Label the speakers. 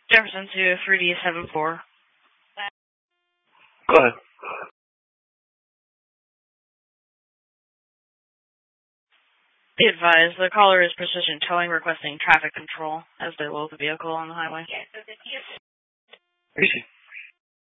Speaker 1: Jefferson to 3D74.
Speaker 2: Go ahead.
Speaker 1: Be advised, the caller is Precision Towing requesting traffic control as they load the vehicle on the highway.
Speaker 2: Easy.